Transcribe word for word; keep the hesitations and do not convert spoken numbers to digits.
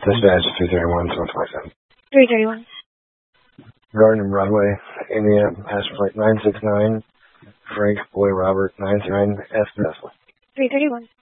Dispatch three thirty-one, one twenty-seven. three thirty-one. Garden and Broadway, Indiana, passenger flight nine six nine, Frank Boy Robert nine nine S. three thirty-one.